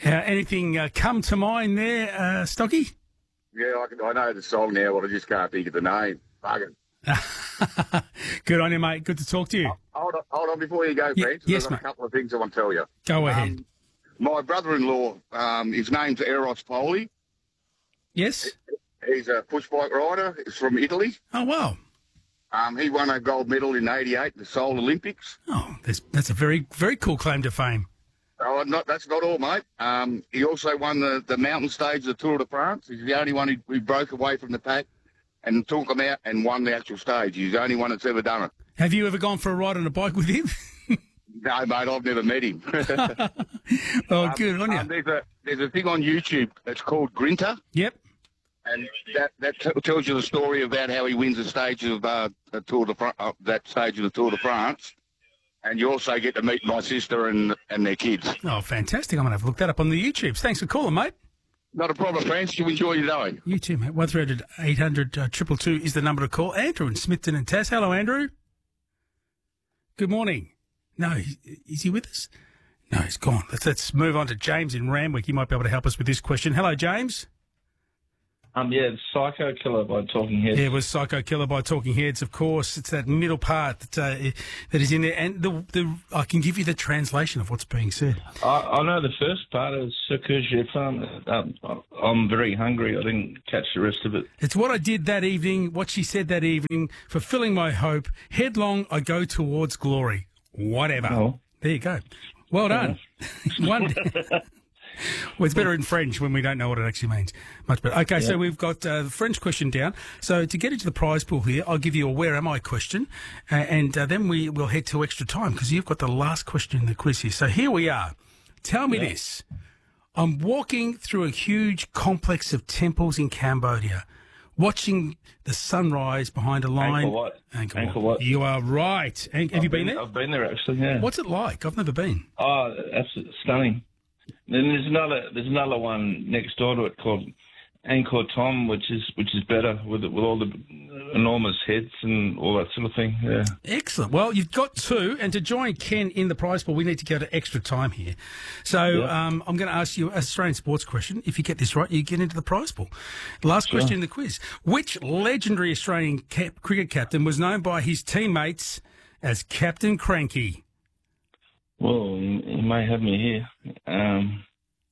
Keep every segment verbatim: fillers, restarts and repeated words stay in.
Uh, anything uh, come to mind there, uh, Stocky? Yeah, I, can, I know the song now, but I just can't think of the name. Fucking. Good on you, mate. Good to talk to you. Hold on, hold on before you go, Yeah, Francis. yes, I've got mate. a couple of things I want to tell you. Go ahead. Um, my brother-in-law, um, his name's Eros Poli. Yes? He's a push bike rider. He's from Italy. Oh, wow. Um, he won a gold medal in eighty-eight, the Seoul Olympics. Oh, that's, that's a very, very cool claim to fame. Oh, not that's not all, mate. Um, he also won the, the mountain stage of the Tour de France. He's the only one who, who broke away from the pack and took them out and won the actual stage. He's the only one that's ever done it. Have you ever gone for a ride on a bike with him? No, mate, I've never met him. Oh, Um, good on you. um, there's a there's a thing on YouTube that's called Grinter, Yep. and that that t- tells you the story about how he wins a stage of uh, the Tour de Fran- uh, that stage of the Tour de France, and you also get to meet my sister and and their kids. Oh, fantastic. I'm going to have to look that up on the YouTubes. Thanks for calling, mate. Not a problem, friends. You enjoy your day. You too, mate. one three hundred eight hundred two two two is the number to call. Andrew in Smithton and Tass. Hello, Andrew. Good morning. No, he- is he with us? No, he's gone. Let's, let's move on to James in Randwick. He might be able to help us with this question. Hello, James. Um, yeah, it's Psycho Killer by Talking Heads. Yeah, it was Psycho Killer by Talking Heads, of course. It's that middle part that uh, that is in there. And the, the I can give you the translation of what's being said. I, I know the first part is Ce que j'ai faim. Um, I'm very hungry. I didn't catch the rest of it. It's what I did that evening, what she said that evening, fulfilling my hope. Headlong, I go towards glory. Whatever. Oh. There you go. Well done. One. Well, it's better in French when we don't know what it actually means. Much better. Okay, so we've got uh, the French question down. So to get into the prize pool here, I'll give you a where am I question, uh, and uh, then we will head to extra time because you've got the last question in the quiz here. So here we are. Tell me this. I'm walking through a huge complex of temples in Cambodia, watching the sunrise behind a line. Angkor Wat. Angkor Angkor Wat. Wat. You are right. An- have I've you been, been there? I've been there, actually, yeah. What's it like? I've never been. Oh, that's stunning. Then there's another there's another one next door to it called Angkor Thom, which is which is better with with all the enormous heads and all that sort of thing. Yeah. Excellent. Well, you've got two, and to join Ken in the prize pool, we need to go to extra time here. So Yeah. um, I'm going to ask you an Australian sports question. If you get this right, you get into the prize pool. Last Sure. question in the quiz. Which legendary Australian cap- cricket captain was known by his teammates as Captain Cranky? Well, you you may have me here. Um,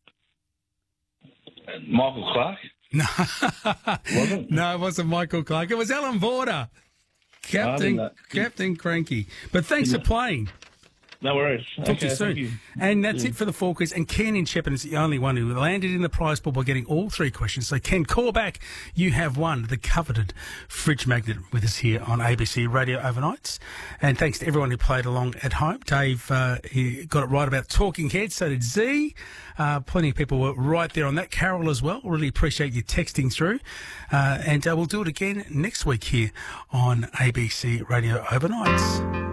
Michael Clark. No, Wasn't? no, it wasn't Michael Clark. It was Alan Vorder. Captain, know. Captain Cranky. But thanks for playing. No worries. Talk to Okay, you soon. thank you. And that's it for the four quiz. And Ken in Shepparton is the only one who landed in the prize pool by getting all three questions. So Ken, call back. You have won the coveted fridge magnet with us here on A B C Radio Overnights. And thanks to everyone who played along at home. Dave, uh, he got it right about Talking Heads. So did Z. Uh, plenty of people were right there on that. Carol as well. Really appreciate you texting through. Uh, and uh, we'll do it again next week here on A B C Radio Overnights.